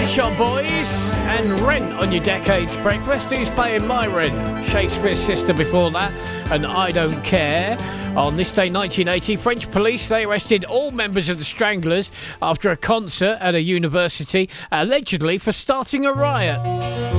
Shop Boys and Rent on your Decades Breakfast. Who's paying my rent? Shakespeare's Sister before that, and I Don't Care. On this day, 1980, French police, they arrested all members of the Stranglers after a concert at a university, allegedly for starting a riot.